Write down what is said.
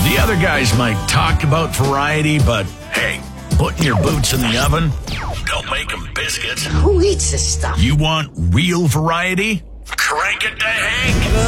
The other guys might talk about variety, but hey, putting your boots in the oven don't make them biscuits. Who eats this stuff? You want real variety? Crank it to Hank.